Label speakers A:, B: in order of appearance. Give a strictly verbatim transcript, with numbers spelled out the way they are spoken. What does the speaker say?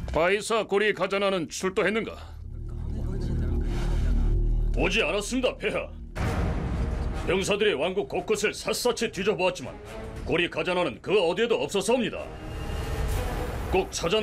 A: 바이사 고리 가자나는 출도했는가?
B: 오지 않았습니다, 폐하. 병사들이 왕국 곳곳을 샅샅이 뒤져보았지만 고리 가자나는 그 어디에도 없었사옵니다. 꼭 찾아